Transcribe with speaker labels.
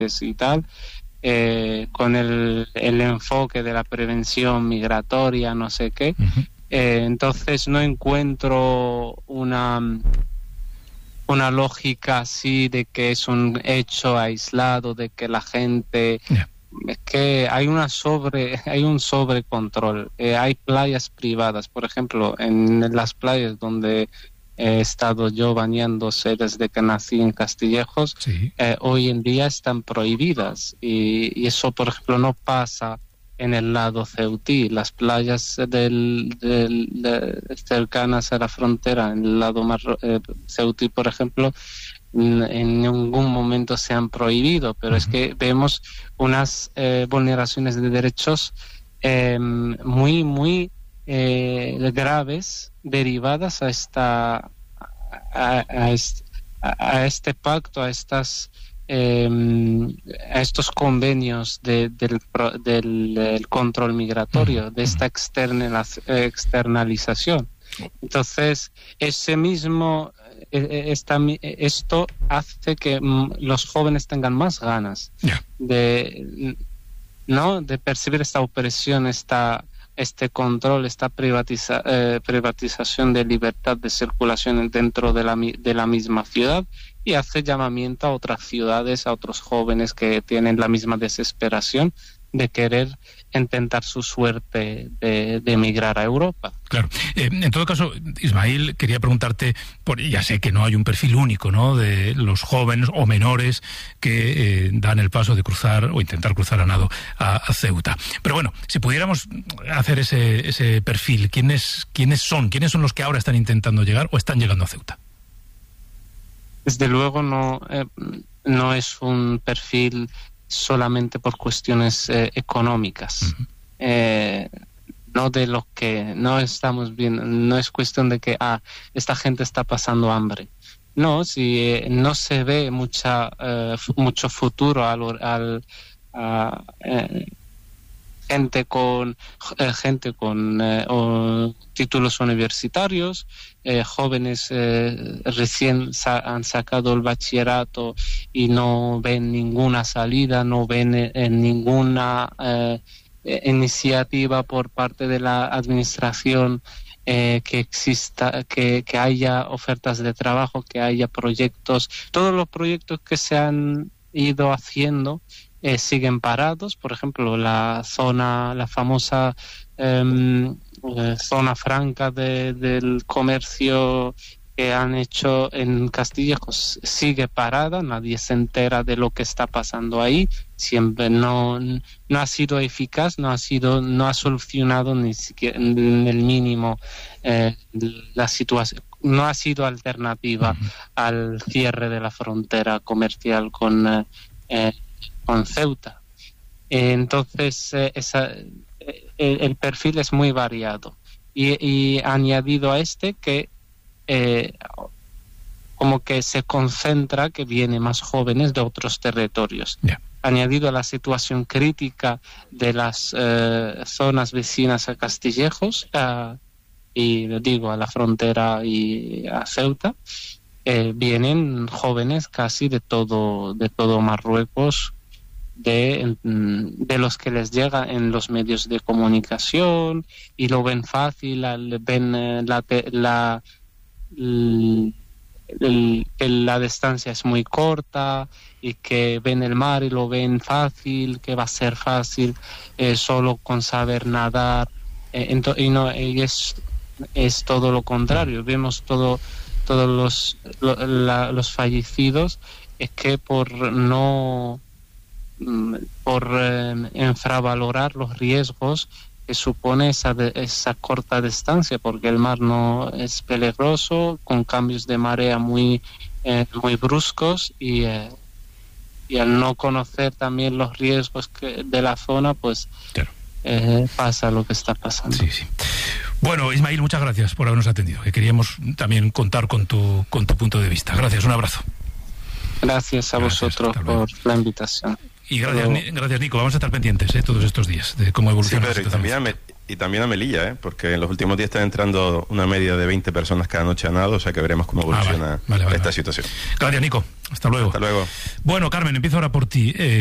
Speaker 1: y tal, con el enfoque de la prevención migratoria, no sé qué. Entonces no encuentro una lógica así de que es un hecho aislado, de que la gente... Es que hay un sobrecontrol. Hay playas privadas, por ejemplo, en las playas donde he estado yo bañándose desde que nací en Castillejos, hoy en día están prohibidas, y eso, por ejemplo, no pasa en el lado ceutí. Las playas cercanas a la frontera, en el lado ceutí, por ejemplo, en ningún momento se han prohibido, pero es que vemos unas vulneraciones de derechos muy, muy graves, derivadas a este pacto, a estos convenios del control migratorio, de esta externalización. Entonces, esto hace que los jóvenes tengan más ganas de percibir esta opresión, este control, esta privatización de libertad de circulación dentro de la misma ciudad, y hace llamamiento a otras ciudades, a otros jóvenes que tienen la misma desesperación de querer intentar su suerte de emigrar a Europa.
Speaker 2: Claro. En todo caso, Ismail, quería preguntarte, ya sé que no hay un perfil único, ¿no?, de los jóvenes o menores que dan el paso de cruzar o intentar cruzar a nado a Ceuta. Pero bueno, si pudiéramos hacer ese perfil, ¿quiénes son los que ahora están intentando llegar o están llegando a Ceuta?
Speaker 1: Desde luego no es un perfil solamente por cuestiones económicas. No de lo que no estamos viendo, no es cuestión de que esta gente está pasando hambre. No, si no se ve mucho futuro gente con títulos universitarios, jóvenes recién han sacado el bachillerato y no ven ninguna salida, no ven ninguna iniciativa por parte de la administración que exista, que haya ofertas de trabajo, que haya proyectos. Todos los proyectos que se han ido haciendo siguen parados. Por ejemplo, la famosa zona franca del comercio que han hecho en Castillejos sigue parada, nadie se entera de lo que está pasando ahí. Siempre no ha sido eficaz, no ha solucionado ni siquiera en el mínimo la situación. No ha sido alternativa al cierre de la frontera comercial con Ceuta. Entonces el perfil es muy variado, y añadido a que como que se concentra, que viene más jóvenes de otros territorios. Añadido a la situación crítica de las zonas vecinas a Castillejos, y digo a la frontera y a Ceuta, vienen jóvenes casi de todo Marruecos, de los que les llega en los medios de comunicación, y lo ven fácil, ven que la distancia es muy corta, y que ven el mar y lo ven fácil, que va a ser fácil solo con saber nadar, y es todo lo contrario. Vemos todos los fallecidos, es que por infravalorar los riesgos que supone esa corta distancia, porque el mar no es peligroso, con cambios de marea muy bruscos, y al no conocer también los riesgos de la zona, pues pasa lo que está pasando.
Speaker 2: Sí. Bueno, Ismail, muchas gracias por habernos atendido, que queríamos también contar con tu punto de vista. Gracias, un abrazo.
Speaker 1: Gracias a vosotros por la invitación.
Speaker 2: Y gracias, Nico. Vamos a estar pendientes todos estos días de cómo evoluciona la situación.
Speaker 3: Y también a Melilla, porque en los últimos días están entrando una media de 20 personas cada noche a nado, o sea que veremos cómo evoluciona esta situación.
Speaker 2: Gracias, Nico. Hasta luego.
Speaker 3: Hasta luego.
Speaker 2: Bueno, Carmen, empiezo ahora por ti.